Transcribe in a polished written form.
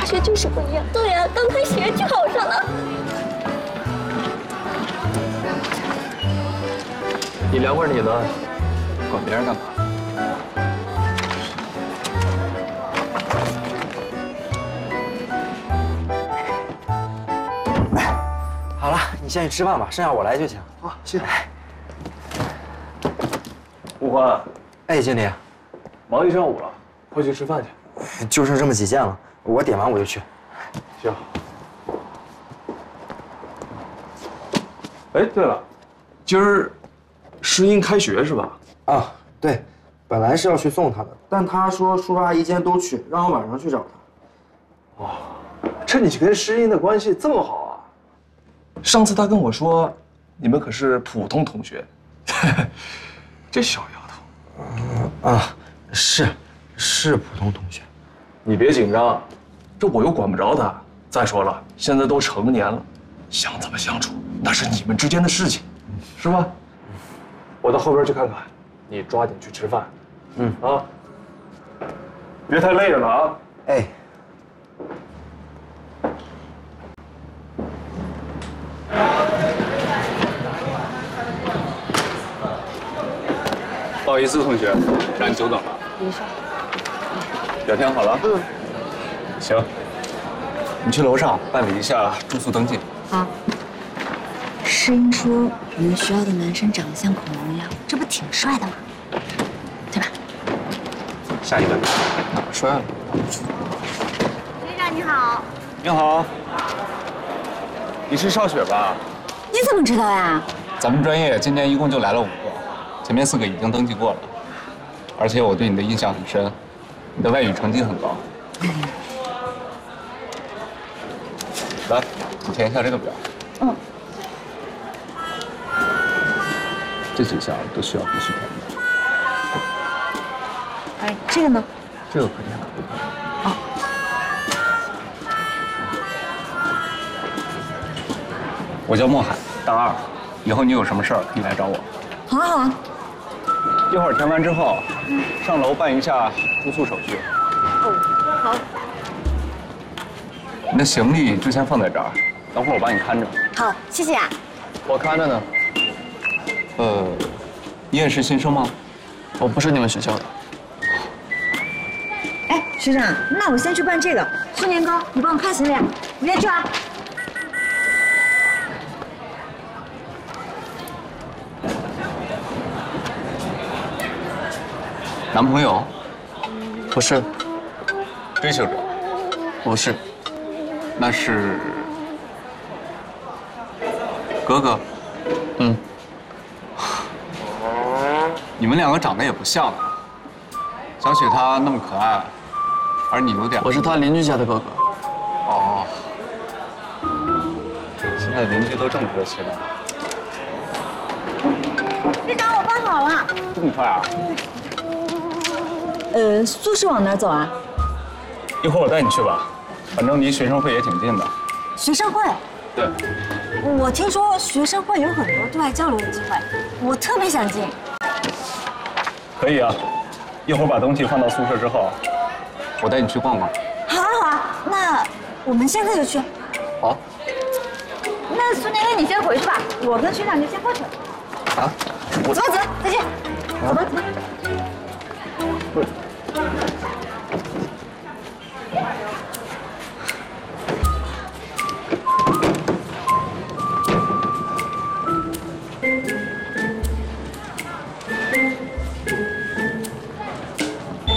学就是不一样。对呀，刚开学就好上了。 你聊会儿你的，管别人干嘛？ 好了，你先去吃饭吧，剩下我来就行。 好，行。吴欢， 哎，经理， 忙一上午了，快去吃饭去。 就剩这么几件了，我点完我就去。 行。哎，对了，今儿诗音开学是吧？ 啊，对，本来是要去送他的，但他说叔叔阿姨今天都去，让我晚上去找他。 哦，这你跟诗音的关系这么好啊？上次他跟我说，你们可是普通同学。这小丫头。是普通同学。你别紧张，这我又管不着他。再说了，现在都成年了，想怎么相处那是你们之间的事情，是吧？我到后边去看看，你抓紧去吃饭。啊，别太累着了啊。 哎。 不好意思，同学，让你久等了。 没事。 表现好了？行，你去楼上办理一下住宿登记。 好。诗音说我们学校的男生长得像恐龙一样，这不挺帅的吗？对吧？ 下一个，帅了。 学长你好。 你好，你是邵雪吧？ 你怎么知道呀？ 咱们专业今年一共就来了5个，前面4个已经登记过了，而且我对你的印象很深，你的外语成绩很高。来，你填一下这个表。这几项都需要必须填的。 哎，这个呢？ 这个可填了，不填了。我叫莫海，大2，以后你有什么事儿可以来找我。 好啊好啊。 一会儿填完之后，上楼办一下住宿手续。 哦，好。 你的行李就先放在这儿，等会儿我帮你看着。 好，谢谢啊。 我看着呢。你也是新生吗？ 我不是你们学校的。 哎，学长，那我先去办这个。苏年糕，你帮我看行李，我先去啊。 男朋友？ 不是。 追求者？ 不是。 那是哥哥。你们2个长得也不像啊。小雪她那么可爱，而你有点…… 我是他邻居家的哥哥。 哦。现在邻居都这么热情的。 学长，我办好了。 这么快啊？ 宿舍往哪走啊？ 一会儿我带你去吧，反正离学生会也挺近的。 学生会？ 对。 我听说学生会有很多对外交流的机会，我特别想进。 可以啊，一会儿把东西放到宿舍之后，我带你去逛逛。 好啊好啊，那我们现在就去。 好。 那苏年哥你先回去吧，我跟学长就先过去了。 啊？ 走吧走吧，再见。走吧走吧。 不是。